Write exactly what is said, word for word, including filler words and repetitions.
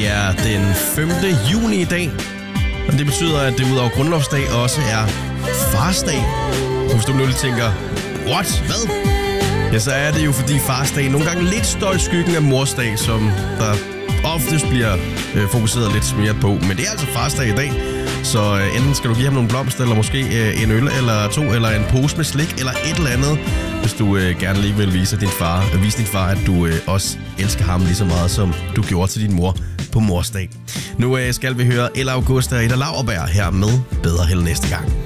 Det er den femte juni i dag, og det betyder, at det udover grundlovsdag også er farsdag. Og hvis du nu lige tænker, what? Hvad? Ja, så er det jo, fordi farsdag nogle gange lidt står i skyggen af morsdag, som der oftest bliver øh, fokuseret lidt mere på. Men det er altså farsdag i dag, så øh, enten skal du give ham nogle blomster, eller måske øh, en øl eller to, eller en pose med slik, eller et eller andet, hvis du øh, gerne lige vil vise din far, øh, vise din far, at du øh, også elsker ham lige så meget, som du gjorde til din mor på morsdag. Nu øh, skal vi høre Ella Augusta og Ida Lauerberg her med Bedre Held næste gang.